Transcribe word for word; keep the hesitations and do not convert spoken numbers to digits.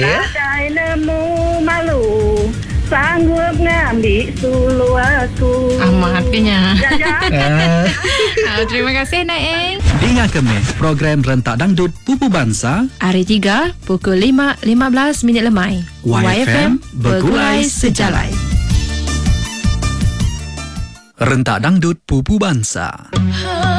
Badai nemu malu, sanggup ngambil sulu aku. Amat kenya. Ah. Ah, terima kasih Naeng. Dengar kami program Rentak Dangdut Pupu Bangsa Hari tiga, pukul lima lima belas minit lemai. Y F M Bergulai Sejalai. Rentak Dangdut Pupu Bangsa.